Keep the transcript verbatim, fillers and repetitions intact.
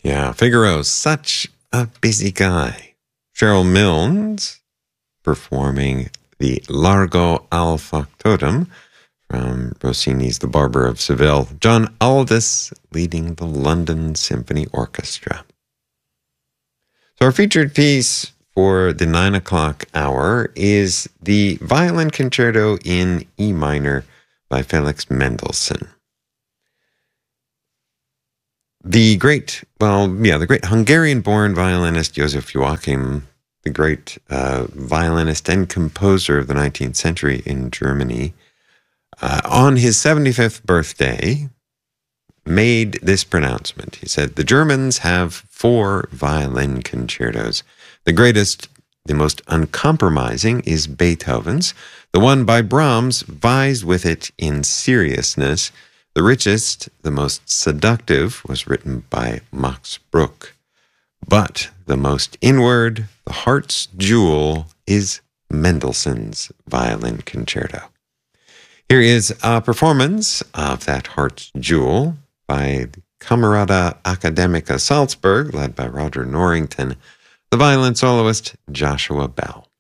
Yeah, Figaro's such a busy guy. Cheryl Milnes performing the Largo al Factotum from Rossini's The Barber of Seville. John Aldous leading the London Symphony Orchestra. So our featured piece for the nine o'clock hour is the Violin Concerto in E minor by Felix Mendelssohn. The great, well, yeah, the great Hungarian-born violinist József Joachim, the great uh, violinist and composer of the nineteenth century in Germany, uh, on his seventy-fifth birthday, made this pronouncement. He said, "The Germans have four violin concertos. The greatest, the most uncompromising is Beethoven's. The one by Brahms vies with it in seriousness. The richest, the most seductive, was written by Max Bruch. But the most inward, the heart's jewel, is Mendelssohn's Violin Concerto." Here is a performance of that heart's jewel by the Camerata Academica Salzburg, led by Roger Norrington, the violin soloist Joshua Bell.